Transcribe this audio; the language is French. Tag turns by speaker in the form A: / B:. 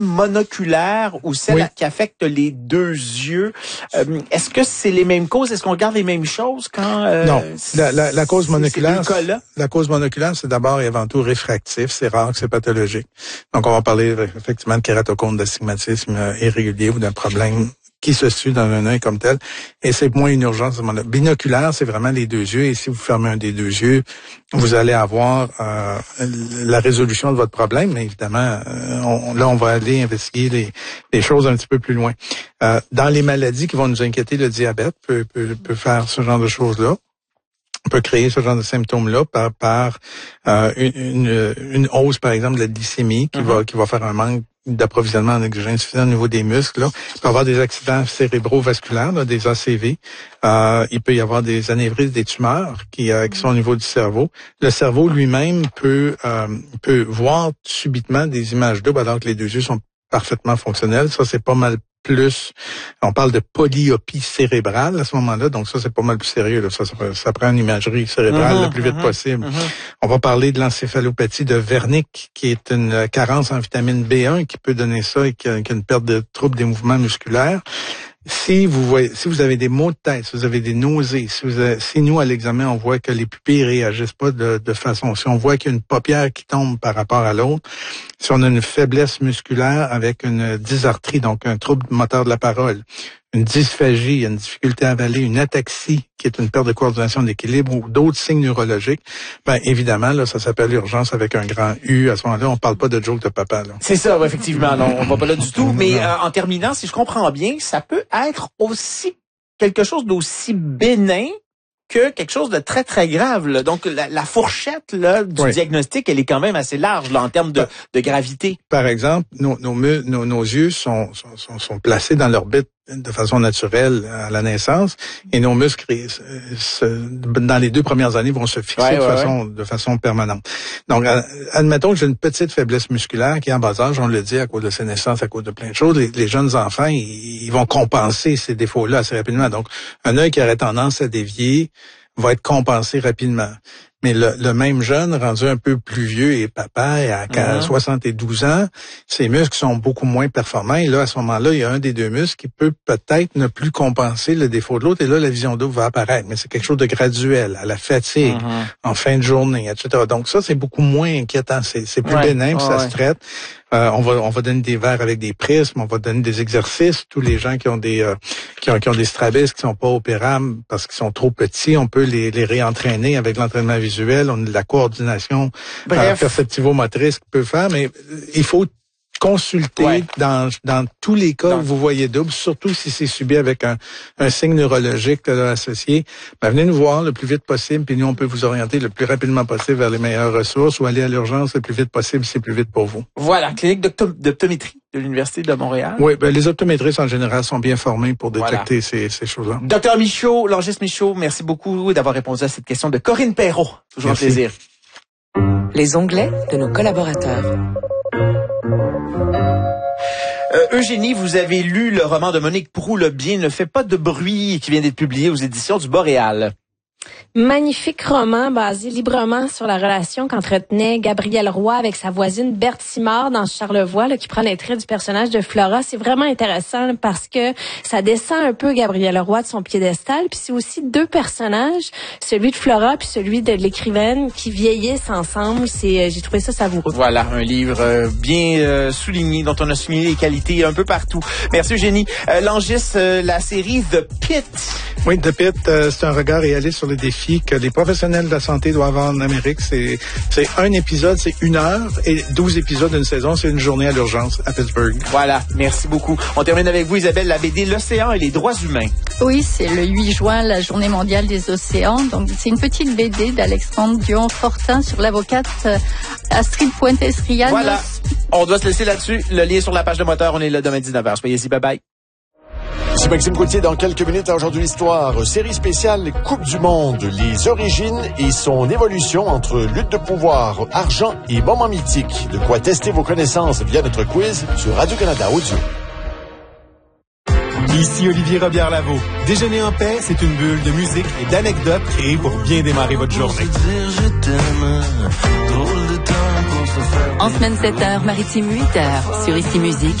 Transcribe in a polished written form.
A: monoculaire ou celle qui affecte les deux yeux, est-ce que c'est les mêmes causes? Est-ce qu'on regarde les mêmes choses quand...
B: non. La cause monoculaire,
A: la
B: cause monoculaire, c'est d'abord et avant tout réfractif. C'est rare que c'est pathologique. Donc, on va parler effectivement de kératocone, d'astigmatisme irrégulier ou d'un problème qui se situe dans un œil comme tel. Et c'est moins une urgence. Binoculaire, c'est vraiment les deux yeux. Et si vous fermez un des deux yeux, vous allez avoir la résolution de votre problème. Mais évidemment, on va aller investiguer les choses un petit peu plus loin. Dans les maladies qui vont nous inquiéter, le diabète peut faire ce genre de choses-là. On peut créer ce genre de symptômes-là par une hausse, par exemple, de la glycémie qui va faire un manque d'approvisionnement en oxygène suffisant au niveau des muscles. Là. Il peut y avoir des accidents cérébrovasculaires, là, des ACV. Il peut y avoir des anévrismes, des tumeurs qui sont au niveau du cerveau. Le cerveau lui-même peut voir subitement des images doubles alors que les deux yeux sont parfaitement fonctionnels. Ça, c'est pas mal plus. On parle de polyopie cérébrale à ce moment-là, donc ça, c'est pas mal plus sérieux. Là. Ça prend une imagerie cérébrale le plus vite possible. On va parler de l'encéphalopathie de Wernicke, qui est une carence en vitamine B1 qui peut donner ça et qui a une perte de trouble des mouvements musculaires. Si vous avez des maux de tête, si vous avez des nausées, si nous, à l'examen, on voit que les pupilles réagissent pas de façon, si on voit qu'il y a une paupière qui tombe par rapport à l'autre, si on a une faiblesse musculaire avec une dysarthrie, donc un trouble moteur de la parole, une dysphagie, une difficulté à avaler, une ataxie, qui est une perte de coordination d'équilibre ou d'autres signes neurologiques, ben évidemment, là, ça s'appelle urgence avec un grand U. À ce moment-là, on parle pas de joke de papa. Là.
A: C'est ça, effectivement. Non, on va pas là du tout. Mais en terminant, si je comprends bien, ça peut être aussi quelque chose d'aussi bénin que quelque chose de très, très grave. Là. Donc, la fourchette là du diagnostic, elle est quand même assez large là, en termes de gravité.
B: Par exemple, nos yeux sont placés dans l'orbite de façon naturelle à la naissance et nos muscles dans les 2 premières années vont se fixer de façon permanente. Donc, admettons que j'ai une petite faiblesse musculaire qui est en bas âge, on le dit à cause de ses naissances, à cause de plein de choses. Les jeunes enfants, ils vont compenser ces défauts-là assez rapidement. Donc, un œil qui aurait tendance à dévier va être compensé rapidement. Mais le même jeune, rendu un peu plus vieux et papa, et à 72 ans, ses muscles sont beaucoup moins performants. Et là, à ce moment-là, il y a un des deux muscles qui peut peut-être ne plus compenser le défaut de l'autre. Et là, la vision double va apparaître. Mais c'est quelque chose de graduel, à la fatigue, en fin de journée, etc. Donc ça, c'est beaucoup moins inquiétant. C'est plus bénin, puis ça se traite. On va donner des verres avec des prismes, on va donner des exercices. Tous les gens qui ont des qui ont des strabismes qui sont pas opérables parce qu'ils sont trop petits, on peut les réentraîner avec l'entraînement visuel. On a de la coordination perceptivo-motrice qu'on peut faire, mais il faut consulter dans tous les cas où vous voyez double, surtout si c'est subi avec un signe neurologique associé. Ben, venez nous voir le plus vite possible, puis nous, on peut vous orienter le plus rapidement possible vers les meilleures ressources ou aller à l'urgence le plus vite possible si c'est plus vite pour vous.
A: Voilà, clinique d'optométrie de l'Université de Montréal.
B: Oui, ben, les optométristes en général sont bien formés pour détecter ces choses-là.
A: Docteur Michaud, Langis Michaud, merci beaucoup d'avoir répondu à cette question de Corinne Perrault. Toujours un plaisir.
C: Les onglets de nos collaborateurs.
A: Eugénie, vous avez lu le roman de Monique Proulx, Le bien ne fait pas de bruit, qui vient d'être publié aux éditions du Boréal.
D: Magnifique roman basé librement sur la relation qu'entretenait Gabrielle Roy avec sa voisine Berthe Simard dans Charlevoix, là, qui prend les traits du personnage de Flora. C'est vraiment intéressant parce que ça descend un peu Gabrielle Roy de son piédestal. Puis c'est aussi 2 personnages, celui de Flora puis celui de l'écrivaine, qui vieillissent ensemble. J'ai trouvé ça savoureux.
A: Voilà, un livre bien souligné, dont on a souligné les qualités un peu partout. Merci Eugénie. Langis, la série The Pit.
B: Oui, The Pit, c'est un regard réaliste sur les défis que les professionnels de la santé doivent avoir en Amérique. C'est un épisode, c'est 1 heure, et 12 épisodes d'une saison, c'est une journée à l'urgence à Pittsburgh.
A: Voilà, merci beaucoup. On termine avec vous, Isabelle, la BD L'Océan et les droits humains.
E: Oui, c'est le 8 juin, la journée mondiale des océans. Donc, c'est une petite BD d'Alexandre Dion-Fortin sur l'avocate Astrid Puentes-Rianos.
A: Voilà, on doit se laisser là-dessus. Le lien est sur la page de Moteur, on est là demain 19h. Soyez-y, bye-bye.
F: C'est Maxime Gauthier dans quelques minutes à Aujourd'hui l'Histoire. Série spéciale Coupe du Monde, les origines et son évolution entre lutte de pouvoir, argent et moment mythique. De quoi tester vos connaissances via notre quiz sur Radio-Canada Audio.
G: Ici Olivier Robillard-Lavaux. Déjeuner en paix, c'est une bulle de musique et d'anecdotes créées pour bien démarrer votre journée.
C: En semaine 7h, maritime 8h, sur Ici Musique.